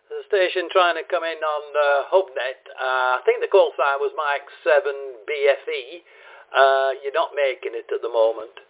The station trying to come in on HubNet. I think the call sign was Mike 7 BFE. You're not making it at the moment.